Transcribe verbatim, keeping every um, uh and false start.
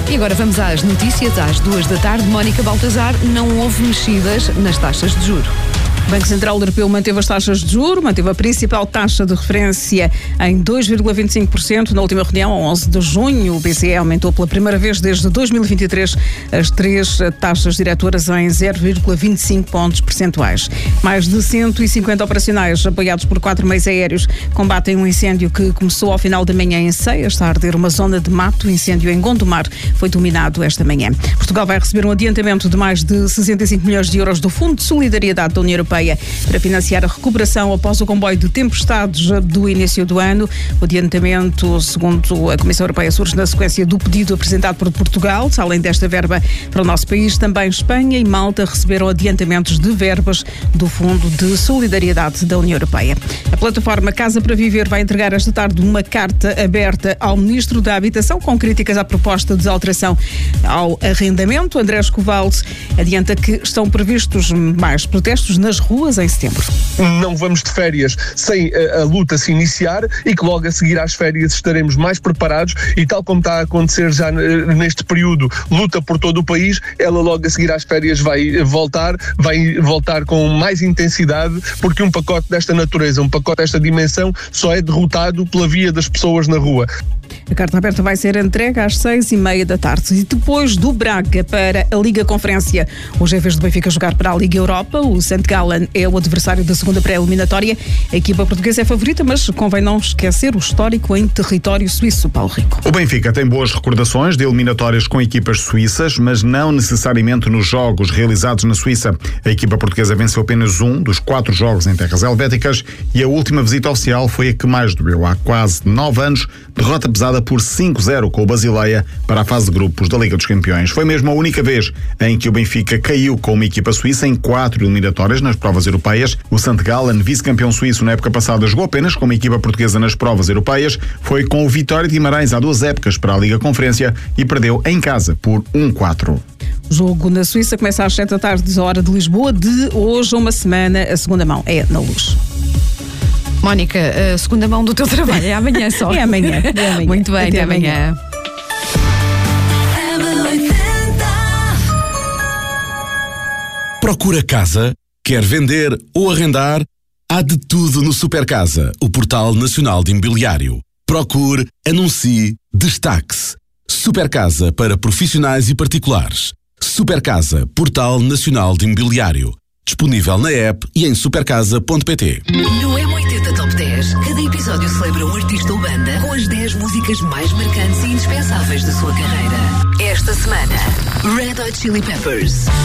E agora vamos às notícias. Às duas da tarde, Mónica Baltazar, não houve mexidas nas taxas de juros. O Banco Central Europeu manteve as taxas de juros, manteve a principal taxa de referência em dois vírgula vinte e cinco por cento na última reunião, a onze de junho. O B C E aumentou pela primeira vez desde dois mil e vinte e três as três taxas diretoras em zero vírgula vinte e cinco pontos percentuais. Mais de cento e cinquenta operacionais, apoiados por quatro meios aéreos, combatem um incêndio que começou ao final da manhã em Ceia. Está a arder uma zona de mato. O incêndio em Gondomar foi dominado esta manhã. Portugal vai receber um adiantamento de mais de sessenta e cinco milhões de euros do Fundo de Solidariedade da União Europeia para financiar a recuperação após o comboio de tempestades do início do ano. O adiantamento, segundo a Comissão Europeia, surge na sequência do pedido apresentado por Portugal. Além desta verba para o nosso país, também Espanha e Malta receberam adiantamentos de verbas do Fundo de Solidariedade da União Europeia. A plataforma Casa para Viver vai entregar esta tarde uma carta aberta ao Ministro da Habitação com críticas à proposta de alteração ao arrendamento. André Escoval adianta que estão previstos mais protestos nas ruas em setembro. Não vamos de férias sem a, a luta se iniciar e que logo a seguir às férias estaremos mais preparados e tal como está a acontecer já neste período, luta por todo o país, ela logo a seguir às férias vai voltar, vai voltar com mais intensidade, porque um pacote desta natureza, um pacote desta dimensão só é derrotado pela via das pessoas na rua. A carta aberta vai ser entregue às seis e meia da tarde. E depois do Braga para a Liga Conferência, hoje é vez do Benfica jogar para a Liga Europa. O Saint Gallen é o adversário da segunda pré-eliminatória. A equipa portuguesa é favorita, mas convém não esquecer o histórico em território suíço. Paulo Rico. O Benfica tem boas recordações de eliminatórias com equipas suíças, mas não necessariamente nos jogos realizados na Suíça. A equipa portuguesa venceu apenas um dos quatro jogos em terras helvéticas e a última visita oficial foi a que mais doeu. Há quase nove anos, derrota pesada por cinco a zero com o Basileia para a fase de grupos da Liga dos Campeões. Foi mesmo a única vez em que o Benfica caiu com uma equipa suíça em quatro eliminatórias nas provas europeias. O Saint Gallen, vice-campeão suíço na época passada, jogou apenas com uma equipa portuguesa nas provas europeias. Foi com o Vitória de Guimarães há duas épocas para a Liga Conferência e perdeu em casa por um a quatro. O jogo na Suíça começa às sete da tarde, hora de Lisboa. De hoje a uma semana, a segunda mão é na Luz. Mónica, a segunda mão do teu trabalho é amanhã só. É amanhã. É amanhã. Muito bem, até, até amanhã. amanhã. Procura casa? Quer vender ou arrendar? Há de tudo no Supercasa, o portal nacional de imobiliário. Procure, anuncie, destaque-se. Supercasa para profissionais e particulares. Supercasa, portal nacional de imobiliário. Disponível na app e em supercasa ponto pt. No M oitenta Top dez, cada episódio celebra um artista ou banda com as dez músicas mais marcantes e indispensáveis da sua carreira. Esta semana, Red Hot Chili Peppers.